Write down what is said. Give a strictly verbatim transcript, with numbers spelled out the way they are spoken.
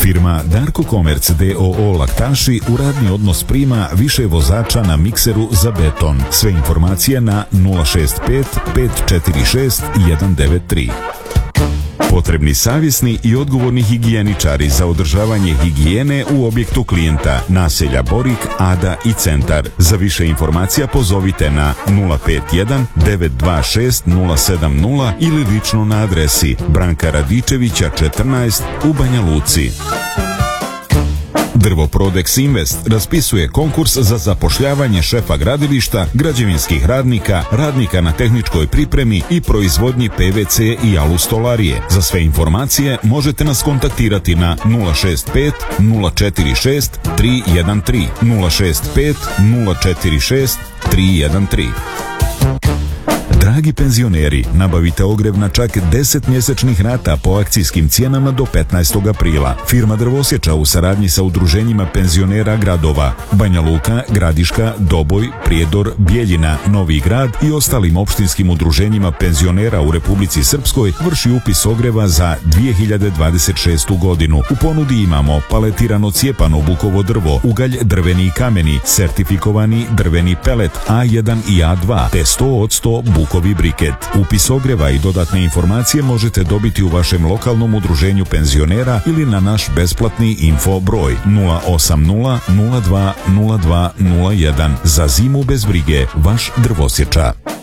Firma Darko Komerc d o o Laktaši u radni odnos prima više vozača na mikseru za beton. Sve informacije na nula šest pet pet četiri šest jedan devet tri. Potrebni savjesni i odgovorni higijeničari za održavanje higijene u objektu klijenta, naselja Borik, Ada i Centar. Za više informacija pozovite na nula pet jedan devet dva šest nula sedam nula ili lično na adresi Branka Radičevića četrnaest u Banja Luci. Drvoprodex Invest raspisuje konkurs za zapošljavanje šefa gradilišta, građevinskih radnika, radnika na tehničkoj pripremi i proizvodnji pe ve ce i alustolarije. Za sve informacije možete nas kontaktirati na nula šest pet nula četiri šest tri jedan tri nula šest pet nula četiri šest tri jedan tri. Dragi penzioneri, nabavite ogrjev na čak deset mjesečnih rata po akcijskim cijenama do petnaestog aprila. Firma Drvosječa u saradnji sa udruženjima penzionera gradova Banja Luka, Gradiška, Doboj, Prijedor, Bijeljina, Novi Grad i ostalim opštinskim udruženjima penzionera u Republici Srpskoj vrši upis ogrjeva za dvije hiljade dvadeset šestu godinu. U ponudi imamo paletirano cijepano bukovo drvo, ugalj drveni i kameni, sertifikovani drveni pelet a jedan i a dva te sto posto bukovi briket. Upis ogrjeva i dodatne informacije možete dobiti u vašem lokalnom udruženju penzionera ili na naš besplatni info broj nula osam nula nula dva nula dva nula jedan. Za zimu bez brige, vaš Drvosječa.